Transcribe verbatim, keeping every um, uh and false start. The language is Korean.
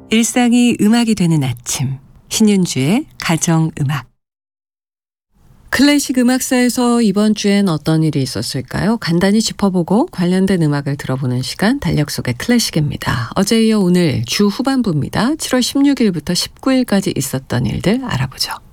일상이 음악이 되는 아침, 신윤주의 가정음악. 클래식 음악사에서 이번 주엔 어떤 일이 있었을까요? 간단히 짚어보고 관련된 음악을 들어보는 시간, 달력 속의 클래식입니다. 어제 이어 오늘 주 후반부입니다. 칠월 십육일부터 십구일까지 있었던 일들 알아보죠.